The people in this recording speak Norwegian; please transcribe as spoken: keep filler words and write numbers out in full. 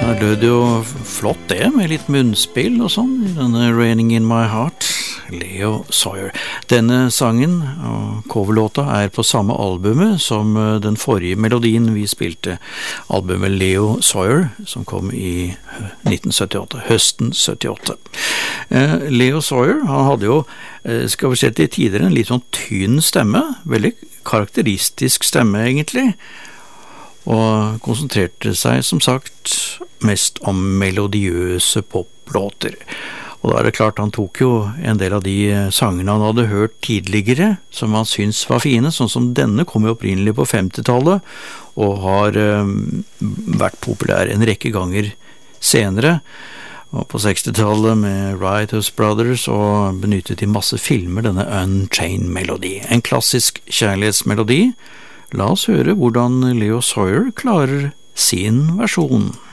Det lød jo flott det, med litt munnspill og sånn, i denne Raining in My Heart, Leo Sayer. Denne sangen og coverlåta er på samme albumet som den forrige melodien vi spilte, albumet Leo Sayer, som kom i nitten syttiåtte, høsten syttiåtte. Eh, Leo Sayer, han hadde jo, eh, skal vi se til tider, en litt sånn tynn stemme, veldig karakteristisk stemme egentlig, og konsentrerte seg som sagt mest om melodiøse poplåter. Og da er det klart han tok jo en del av de sangene han hadde hørt tidligere, som han syntes var fine, sånn som denne kom jo opprinnelig på femtitallet, og har um, vært populær en rekke ganger senere, og på sekstitallet med Righteous Brothers, og benyttet i masse filmer denne Unchained Melody, en klassisk kjærlighetsmelodi. La oss høre hvordan Leo Sayer klarer sin versjon.